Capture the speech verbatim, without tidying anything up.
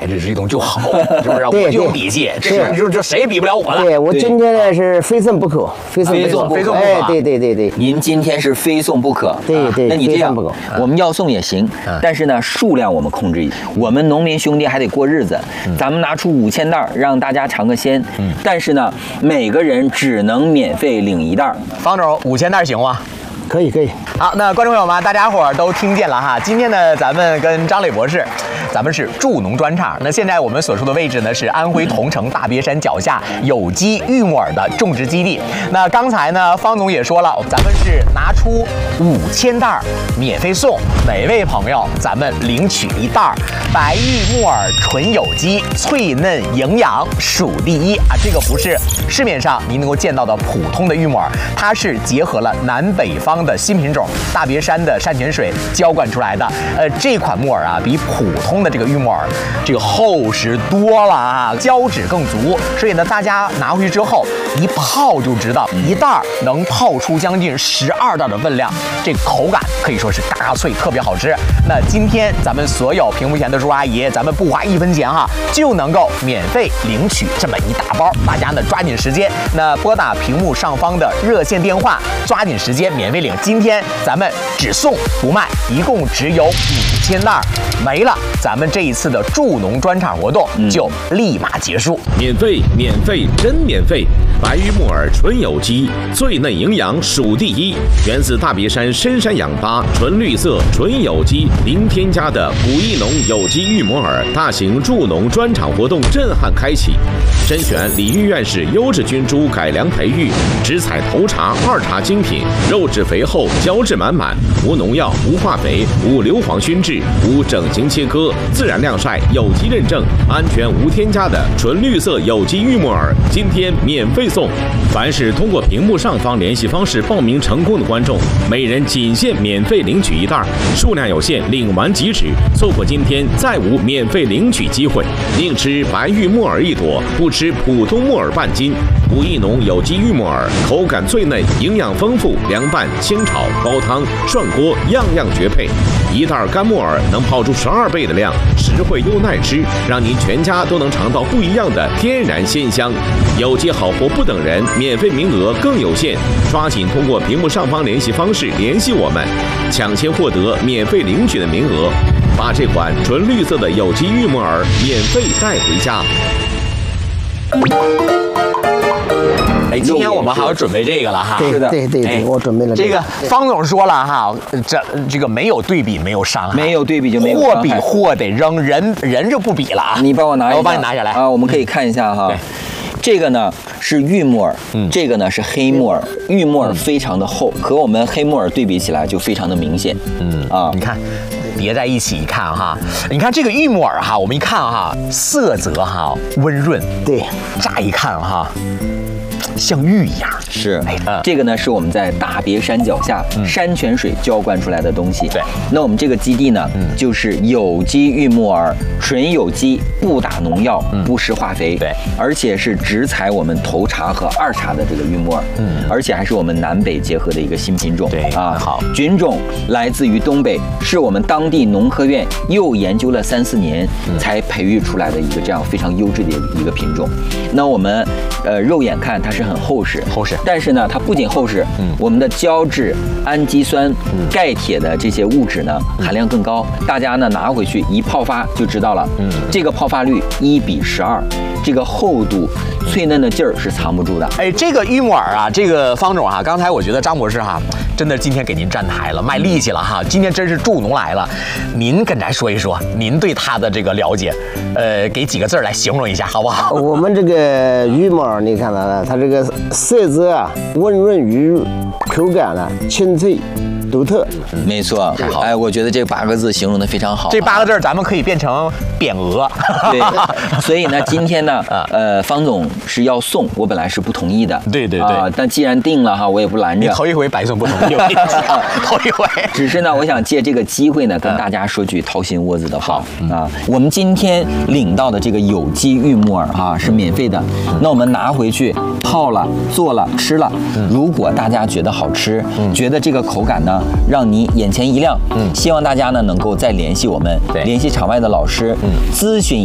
哎，这这东西就好，是不是？我就有底气，这是你说这谁比不了我了？ 对，我今天呢是非送不可，非送非送不可。 哎，对对对对， 您今天是非送不可。 对对， 那你这样，我们要送也行，但是呢数量我们控制一下，我们农民兄弟还得过日子，咱们拿出五千袋让大家尝个鲜，但是呢每个人只能免费领一袋。 方总，五千袋行吗？ 可以可以。 好，那观众朋友们，大家伙儿都听见了哈。今天呢，咱们跟张磊博士，咱们是助农专场。那现在我们所处的位置呢，是安徽桐城大别山脚下有机玉木耳的种植基地。那刚才呢，方总也说了，咱们是拿出五千袋免费送，哪位朋友咱们领取一袋白玉木耳纯有机，脆嫩营养数第一啊！这个不是市面上您能够见到的普通的玉木耳，它是结合了南北方的新品种大别山的山泉水浇灌出来的。呃，这款木耳啊，比普通的这个玉木耳这个厚实多了啊，胶质更足。所以呢，大家拿回去之后一泡就知道，一袋能泡出将近十二袋的分量，这口感可以说是嘎嘎脆，特别好吃。那今天咱们所有屏幕前的叔叔阿姨，咱们不花一分钱哈，就能够免费领取这么一大包。大家呢抓紧时间，那拨打屏幕上方的热线电话，抓紧时间免费领。今天咱们只送不卖，一共只有五千袋，没了，咱们这一次的助农专场活动就立马结束。 免费，免费，真免费！白玉木耳纯有机，最嫩营养数第一，源自大别山深山氧吧，纯绿色、纯有机，零添加的古益农有机玉木耳大型助农专场活动震撼开启。甄选李玉院士优质菌株改良培育，只采头茬、二茬精品，肉质肥厚，胶质满满，无农药、无化肥、无硫磺熏制、无整形切割，自然晾晒，有机认证，安全无添加的纯绿色有机玉木耳，今天免费送。凡是通过屏幕上方联系方式报名成功的观众，每人仅限免费领取一袋，数量有限，领完即止，错过今天再无免费领取机会。宁吃白玉木耳一朵，不吃普通木耳半斤。古益农有机玉木耳，口感脆嫩，营养丰富，凉拌、清炒、煲汤、涮锅，样样绝配。一袋干木耳能泡出十二倍的量，实惠又耐吃，让您全家都能尝到不一样的天然鲜香。有机好货不等人，免费名额更有限，抓紧通过屏幕上方联系方式联系我们，抢先获得免费领取的名额，把这款纯绿色的有机玉木耳免费带回家。 哎，今天我们还要准备这个了哈。 对对对对，我准备了这个。方总说了哈，这这个没有对比没有伤害， 没有对比就没有货比货得扔，人人就不比了啊。 你帮我拿一下， 我帮你拿下来啊，我们可以看一下哈。这个呢是玉木耳，嗯，这个呢是黑木耳。玉木耳非常的厚，和我们黑木耳对比起来就非常的明显。嗯啊， 你看。叠在一起一看哈，你看这个玉木耳哈，我们一看哈，色泽哈温润， 对， 乍一看哈。像玉一样， 是，哎，这个呢是我们在大别山脚下、嗯、山泉水浇灌出来的东西。 对， 那我们这个基地呢，嗯、就是有机玉木耳，纯有机，不打农药，嗯、不施化肥， 对， 而且是只采我们头茬和二茬的这个玉木耳，嗯，而且还是我们南北结合的一个新品种。 对啊，好， 菌种来自于东北，是我们当地农科院又研究了三四年、嗯、才培育出来的一个这样非常优质的一个品种。那我们呃肉眼看它是很厚实， 厚实， 但是呢，它不仅厚实，嗯，我们的胶质、氨基酸、嗯、钙铁的这些物质呢含量更高。大家呢拿回去一泡发就知道了，嗯，这个泡发率一比十二，这个厚度、脆嫩的劲儿是藏不住的。 哎，这个玉木耳啊，这个方总啊，刚才我觉得张博士哈，真的今天给您站台了，卖力气了哈，今天真是助农来了。您跟咱说一说，您对它的这个了解，呃，给几个字来形容一下好不好？ 我们这个玉木耳，你看到了，它这个色泽啊温润愉悦，口感呢清脆独特。 没错，哎，我觉得这八个字形容的非常好。 这八个字咱们可以变成匾额。 对，所以呢，今天呢，呃，方总是要送，我本来是不同意的。 对对对。 啊，但既然定了哈，我也不拦着。 你头一回白送不同意，头一回。 只是呢，我想借这个机会呢，跟大家说句掏心窝子的话啊。我们今天领到的这个有机玉木耳啊是免费的，那我们拿回去泡了、做了、吃了。如果大家觉得好吃，觉得这个口感呢让你眼前一亮，希望大家呢能够再联系我们，联系场外的老师咨询。